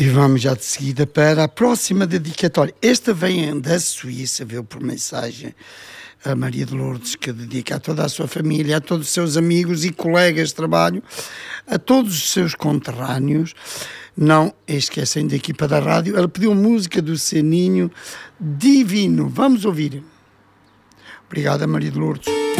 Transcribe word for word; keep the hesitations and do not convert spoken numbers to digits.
E vamos já de seguida para a próxima dedicatória. Esta vem da Suíça, veio por mensagem a Maria de Lourdes, que dedica a toda a sua família, a todos os seus amigos e colegas de trabalho, a todos os seus conterrâneos, não esquecem da equipa da rádio. Ela pediu música do Seninho Divino. Vamos ouvir. Obrigada, Maria de Lourdes.